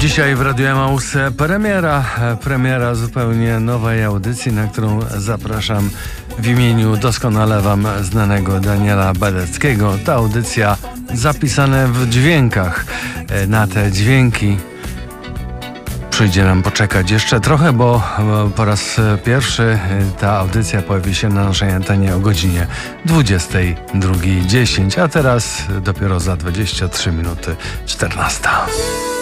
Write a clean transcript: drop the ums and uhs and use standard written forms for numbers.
Dzisiaj w Radiu Emaus premiera zupełnie nowej audycji, na którą zapraszam w imieniu doskonale wam znanego Daniela Badeckiego. Ta audycja zapisane w dźwiękach. Na te dźwięki przyjdzie nam poczekać jeszcze trochę, bo po raz pierwszy ta audycja pojawi się na naszej antenie o godzinie 22:10, a teraz dopiero za 23 minuty 14.